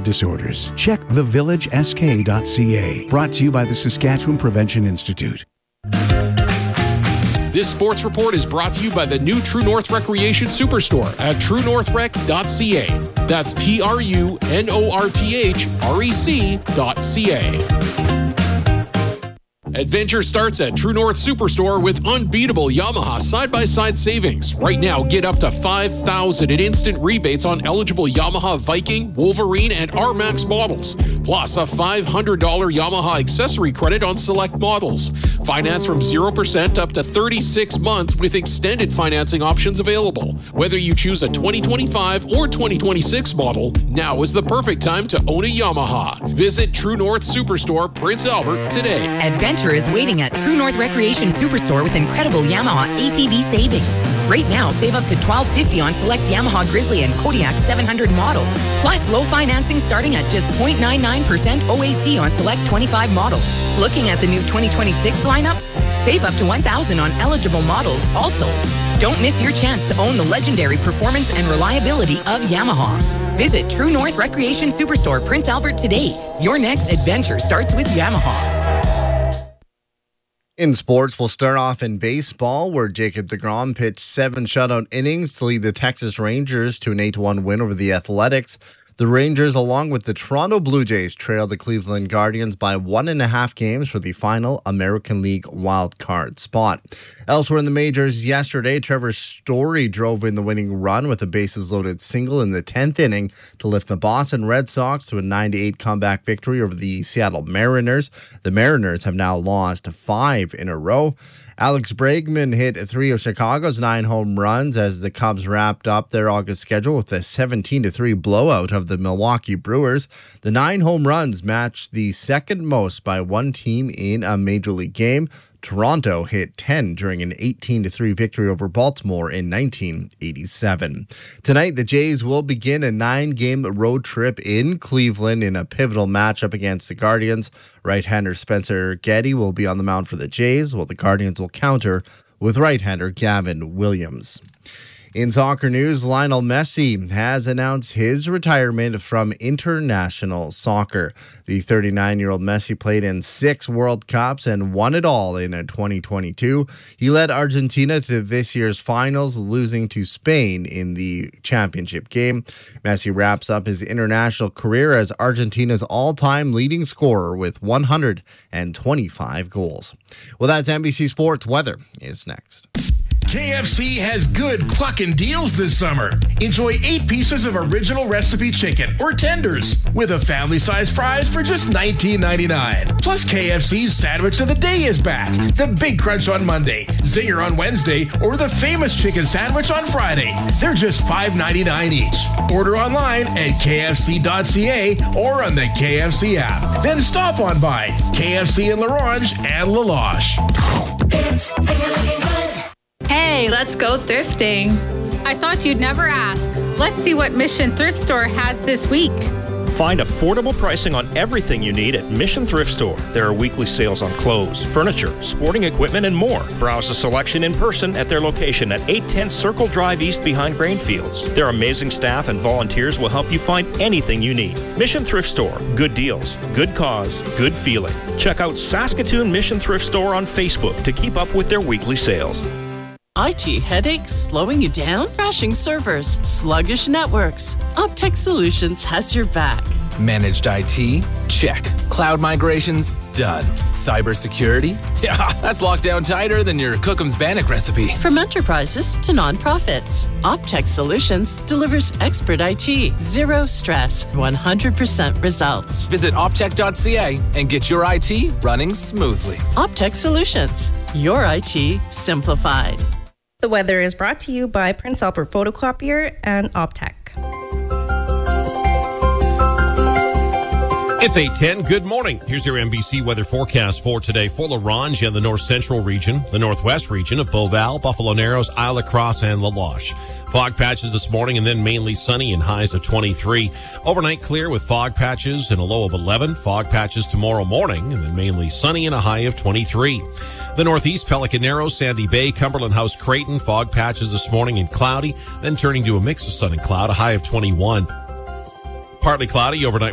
disorders. Check thevillagesk.ca. Brought to you by the Saskatchewan Prevention Institute. This sports report is brought to you by the new True North Recreation Superstore at truenorthrec.ca. That's TrueNorthRec.ca. Adventure starts at True North Superstore with unbeatable Yamaha side-by-side savings. Right now, get up to $5,000 in instant rebates on eligible Yamaha Viking, Wolverine, and R-Max models. Plus, a $500 Yamaha accessory credit on select models. Finance from 0% up to 36 months with extended financing options available. Whether you choose a 2025 or 2026 model, now is the perfect time to own a Yamaha. Visit True North Superstore, Prince Albert, today. Adventure is waiting at True North Recreation Superstore with incredible Yamaha ATV savings. Right now, save up to $1,250 on select Yamaha Grizzly and Kodiak 700 models. Plus, low financing starting at just 0.99% OAC on select 25 models. Looking at the new 2026 lineup? Save up to $1,000 on eligible models also. Don't miss your chance to own the legendary performance and reliability of Yamaha. Visit True North Recreation Superstore, Prince Albert today. Your next adventure starts with Yamaha. In sports, we'll start off in baseball, where Jacob deGrom pitched 7 shutout innings to lead the Texas Rangers to an 8-1 win over the Athletics. The Rangers, along with the Toronto Blue Jays, trailed the Cleveland Guardians by 1.5 games for the final American League wild-card spot. Elsewhere in the majors yesterday, Trevor Story drove in the winning run with a bases-loaded single in the 10th inning to lift the Boston Red Sox to a 9-8 comeback victory over the Seattle Mariners. The Mariners have now lost 5 in a row. Alex Bregman hit 3 of Chicago's 9 home runs as the Cubs wrapped up their August schedule with a 17-3 blowout of the Milwaukee Brewers. The 9 home runs matched the second most by one team in a Major League game. Toronto hit 10 during an 18-3 victory over Baltimore in 1987. Tonight, the Jays will begin a 9-game road trip in Cleveland in a pivotal matchup against the Guardians. Right-hander Spencer Getty will be on the mound for the Jays, while the Guardians will counter with right-hander Gavin Williams. In soccer news, Lionel Messi has announced his retirement from international soccer. The 39-year-old Messi played in 6 World Cups and won it all in 2022. He led Argentina to this year's finals, losing to Spain in the championship game. Messi wraps up his international career as Argentina's all-time leading scorer with 125 goals. Well, that's NBC Sports. Weather is next. KFC has good cluckin' deals this summer. Enjoy 8 pieces of original recipe chicken or tenders with a family-size fries for just $19.99. Plus, KFC's Sandwich of the Day is back. The Big Crunch on Monday, Zinger on Wednesday, or the famous chicken sandwich on Friday. They're just $5.99 each. Order online at kfc.ca or on the KFC app. Then stop on by KFC in La Ronge and La Loche. Hey, let's go thrifting. I thought you'd never ask. Let's see what Mission Thrift Store has this week. Find affordable pricing on everything you need at Mission Thrift Store. There are weekly sales on clothes, furniture, sporting equipment, and more. Browse the selection in person at their location at 810 Circle Drive East behind Grainfields. Their amazing staff and volunteers will help you find anything you need. Mission Thrift Store. Good deals, good cause, good feeling. Check out Saskatoon Mission Thrift Store on Facebook to keep up with their weekly sales. IT headaches slowing you down? Crashing servers, sluggish networks. Optech Solutions has your back. Managed IT? Check. Cloud migrations? Done. Cybersecurity? Yeah, that's locked down tighter than your Cookham's Bannock recipe. From enterprises to nonprofits, Optech Solutions delivers expert IT, zero stress, 100% results. Visit optech.ca and get your IT running smoothly. Optech Solutions, your IT simplified. The weather is brought to you by Prince Albert Photocopier and Optech. It's 8:10. Good morning. Here's your NBC weather forecast for today for La Ronge and the north central region, the northwest region of Beauval, Buffalo Narrows, Isle La Crosse, and La Loche. Fog patches this morning and then mainly sunny and highs of 23. Overnight clear with fog patches and a low of 11. Fog patches tomorrow morning and then mainly sunny and a high of 23. The northeast, Pelican Narrows, Sandy Bay, Cumberland House, Creighton. Fog patches this morning and cloudy, then turning to a mix of sun and cloud, a high of 21. Partly cloudy overnight.